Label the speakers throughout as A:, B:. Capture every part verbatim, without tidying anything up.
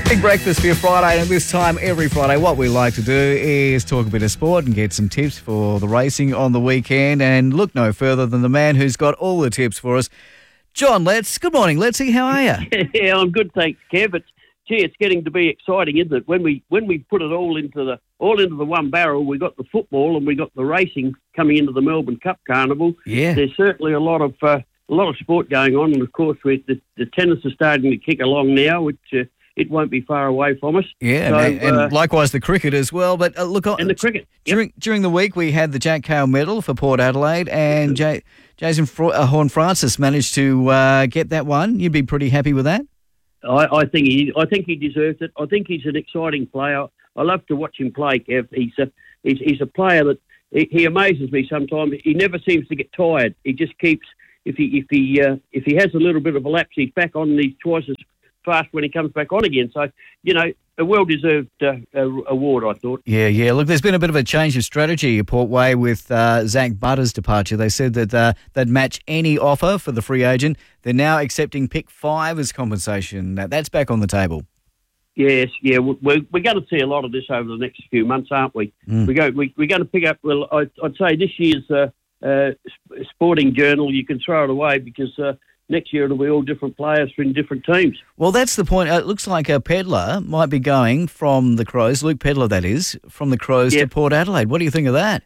A: Big breakfast for your Friday, and this time every Friday what we like to do is talk a bit of sport and get some tips for the racing on the weekend, and look no further than the man who's got all the tips for us, John Letts. Good morning, Lettsy. How are you?
B: Yeah, I'm good, thanks, Kev. It's, gee, it's getting to be exciting, isn't it? When we when we put it all into the all into the one barrel, we got the football and we got the racing coming into the Melbourne Cup Carnival.
A: Yeah,
B: there's certainly a lot of uh, a lot of sport going on, and of course, with the, the tennis is starting to kick along now, which. Uh, It won't be far away from us.
A: Yeah,
B: so,
A: and, and
B: uh,
A: likewise the cricket as well. But uh, look,
B: and the cricket yep.
A: during during the week we had the Jack Cale Medal for Port Adelaide, and J- Jason Fro- uh, Horne-Francis managed to uh, get that one. You'd be pretty happy with that?
B: I, I think he, I think he deserves it. I think he's an exciting player. I love to watch him play, Kev. He's a he's, he's a player that he, he amazes me sometimes. He never seems to get tired. He just keeps if he if he uh, if he has a little bit of a lapse, he's back on these twice as fast when he comes back on again. So, you know, a well-deserved uh, award, I thought.
A: Yeah, yeah. Look, there's been a bit of a change of strategy at Port Way with uh, Zach Butter's departure. They said that uh, they'd match any offer for the free agent. They're now accepting pick five as compensation. Now, that's back on the table.
B: Yes, yeah. We're, we're going to see a lot of this over the next few months, aren't we? Mm. We go, we, we're going to pick up, well, I'd, I'd say this year's uh, uh, Sporting Journal, you can throw it away because... Uh, next year it'll be all different players from different teams.
A: Well, that's the point. It looks like a Pedlar might be going from the Crows, Luke Pedlar that is, from the Crows
B: yep.
A: to Port Adelaide. What do you think of that?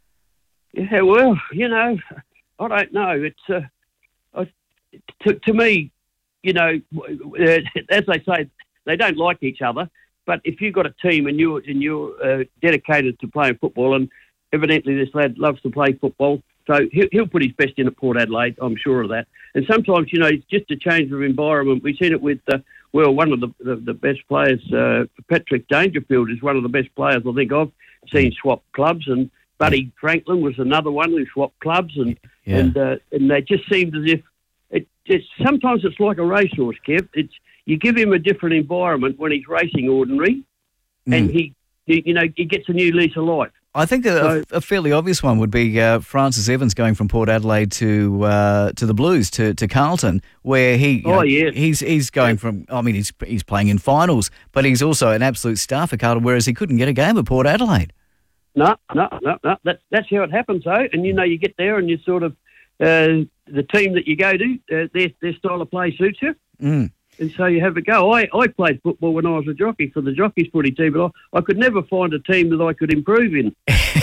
B: Yeah, well, you know, I don't know. It's uh, I, to, to me, you know, uh, as they say, they don't like each other. But if you've got a team and you're, and you're uh, dedicated to playing football, and evidently this lad loves to play football, so he'll, he'll put his best in at Port Adelaide, I'm sure of that. And sometimes, you know, it's just a change of environment. We've seen it with, uh, well, one of the, the, the best players, uh, Patrick Dangerfield is one of the best players I think I've seen swap clubs. And Buddy Franklin was another one who swapped clubs. And
A: yeah.
B: and, uh, and they just seemed as if, it, it's, sometimes it's like a racehorse, Kev. It's, you give him a different environment when he's racing ordinary, mm. and he, he, you know, he gets a new lease of life.
A: I think a, so, a fairly obvious one would be uh, Francis Evans going from Port Adelaide to uh, to the Blues to, to Carlton, where he you
B: oh
A: know,
B: yeah
A: he's he's going yeah. from. I mean, he's he's playing in finals, but he's also an absolute star for Carlton, whereas he couldn't get a game at Port Adelaide.
B: No, no, no, no. That's that's how it happens, though. And you know, you get there, and you sort of uh, the team that you go to, uh, their their style of play suits you.
A: Mm.
B: And so you have a go. I, I played football when I was a jockey for the Jockeys footy team, but I, I could never find a team that I could improve in.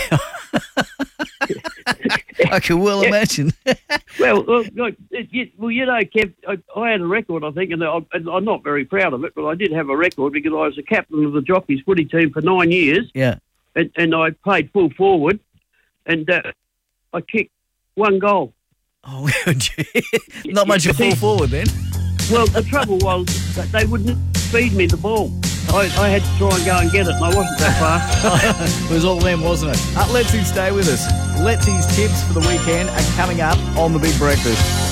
A: I can well
B: yeah.
A: imagine.
B: well, well, like, it, well, you know, Kev, I, I had a record, I think, and I, I'm not very proud of it, but I did have a record because I was the captain of the Jockeys footy team for nine years.
A: Yeah.
B: And, and I played full forward, and uh, I kicked one goal.
A: Oh, not much of full forward then.
B: Well, the trouble was that they wouldn't feed me the ball. I, I had to try and go and get it, and I wasn't that fast.
A: It was all them, wasn't it? Uh, Let's stay with us. Let's tips for the weekend are coming up on the Big Breakfast.